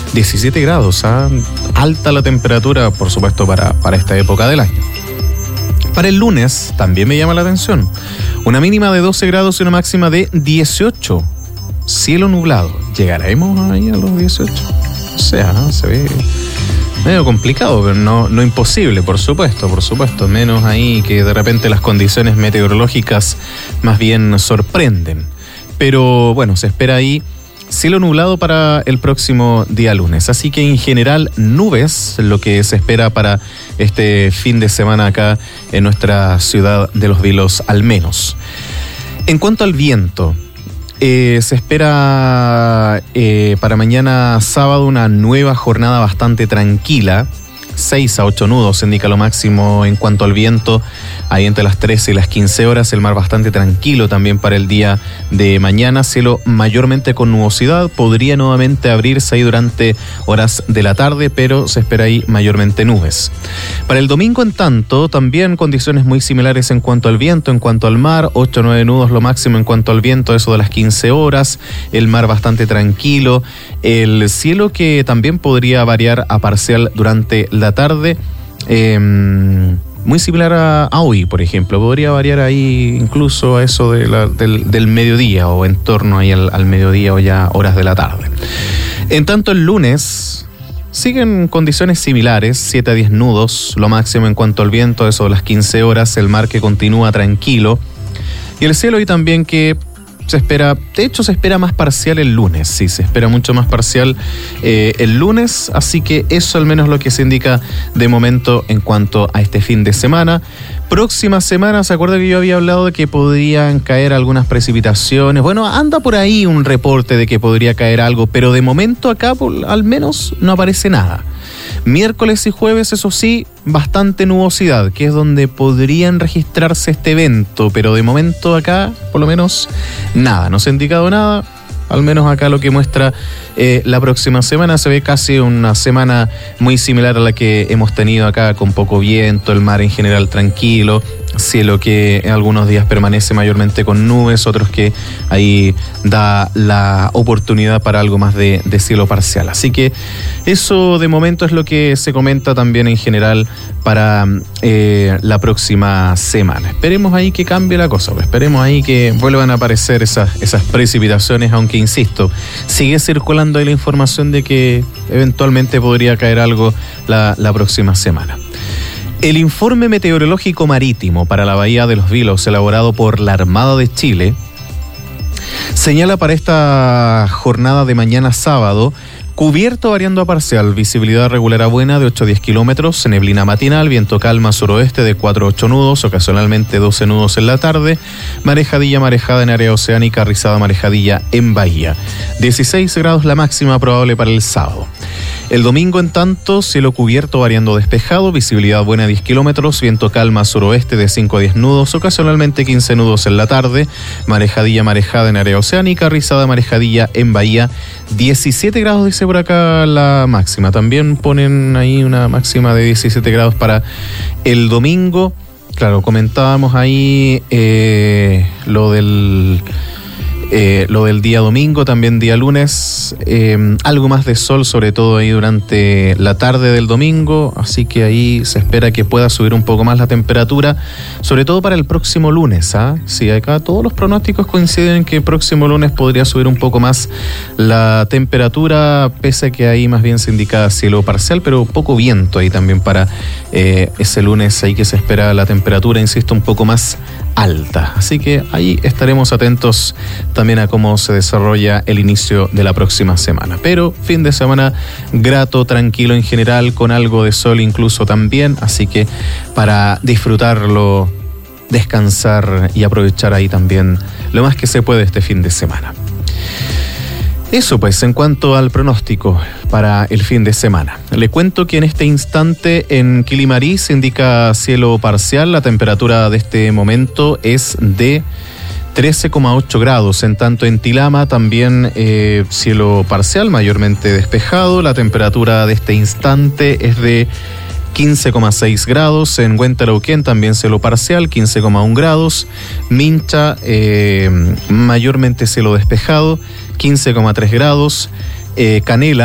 17 grados, alta la temperatura, por supuesto, para esta época del año. Para el lunes también me llama la atención. Una mínima de 12 grados y una máxima de 18. Cielo nublado. ¿Llegaremos ahí a los 18? O sea, se ve medio complicado, pero no imposible, por supuesto. Menos ahí que de repente las condiciones meteorológicas más bien sorprenden. Pero bueno, se espera ahí cielo nublado para el próximo día lunes. Así que en general nubes, lo que se espera para este fin de semana acá en nuestra ciudad de Los Vilos al menos. En cuanto al viento, se espera para mañana sábado una nueva jornada bastante tranquila. 6 a 8 nudos indica lo máximo en cuanto al viento, ahí entre las 13 y las 15 horas, el mar bastante tranquilo también para el día de mañana, cielo mayormente con nubosidad, podría nuevamente abrirse ahí durante horas de la tarde, pero se espera ahí mayormente nubes. Para el domingo, en tanto, también condiciones muy similares en cuanto al viento, en cuanto al mar, 8 o 9 nudos lo máximo en cuanto al viento, eso de las 15 horas, el mar bastante tranquilo, el cielo que también podría variar a parcial durante la tarde, muy similar a hoy, por ejemplo, podría variar ahí incluso a eso del mediodía o en torno ahí al mediodía o ya horas de la tarde. En tanto el lunes siguen condiciones similares, 7 a 10 nudos, lo máximo en cuanto al viento, eso de las 15 horas, el mar que continúa tranquilo y el cielo ahí también que se espera, de hecho se espera más parcial el lunes, sí, se espera mucho más parcial el lunes, así que eso al menos lo que se indica de momento en cuanto a este fin de semana. Próxima semana, ¿se acuerda que yo había hablado de que podrían caer algunas precipitaciones? Bueno, anda por ahí un reporte de que podría caer algo, pero de momento acá al menos no aparece nada. Miércoles y jueves, eso sí, bastante nubosidad, que es donde podrían registrarse este evento, pero de momento acá, por lo menos, nada, no se ha indicado nada. Al menos acá lo que muestra la próxima semana se ve casi una semana muy similar a la que hemos tenido acá, con poco viento, el mar en general tranquilo, cielo que en algunos días permanece mayormente con nubes, otros que ahí da la oportunidad para algo más de cielo parcial. Así que eso de momento es lo que se comenta también en general para la próxima semana. Esperemos ahí que cambie la cosa, esperemos ahí que vuelvan a aparecer esas precipitaciones, aunque insisto, sigue circulando ahí la información de que eventualmente podría caer algo la próxima semana. El informe meteorológico marítimo para la Bahía de Los Vilos, elaborado por la Armada de Chile, señala para esta jornada de mañana sábado: cubierto variando a parcial, visibilidad regular a buena de 8 a 10 kilómetros, neblina matinal, viento calma suroeste de 4 a 8 nudos, ocasionalmente 12 nudos en la tarde, marejadilla marejada en área oceánica, rizada marejadilla en bahía. 16 grados la máxima probable para el sábado. El domingo, en tanto, cielo cubierto variando despejado, visibilidad buena a 10 kilómetros, viento calma suroeste de 5 a 10 nudos, ocasionalmente 15 nudos en la tarde, marejadilla marejada en área oceánica, rizada marejadilla en bahía. 17 grados dice por acá la máxima. También ponen ahí una máxima de 17 grados para el domingo. Claro, comentábamos ahí lo del día domingo, también día lunes, algo más de sol, sobre todo ahí durante la tarde del domingo, así que ahí se espera que pueda subir un poco más la temperatura, sobre todo para el próximo lunes, Sí, acá todos los pronósticos coinciden en que el próximo lunes podría subir un poco más la temperatura, pese a que ahí más bien se indica cielo parcial, pero poco viento ahí también para ese lunes, ahí que se espera la temperatura, insisto, un poco más alta, así que ahí estaremos atentos también a cómo se desarrolla el inicio de la próxima semana. Pero fin de semana grato, tranquilo en general, con algo de sol incluso también, así que para disfrutarlo, descansar y aprovechar ahí también lo más que se puede este fin de semana. Eso pues, en cuanto al pronóstico para el fin de semana. Le cuento que en este instante en Quilimarí se indica cielo parcial, la temperatura de este momento es de 13,8 grados, en tanto en Tilama también cielo parcial, mayormente despejado, la temperatura de este instante es de 15,6 grados, en Huentalauquén también cielo parcial, 15,1 grados, Mincha mayormente cielo despejado, 15,3 grados, Canela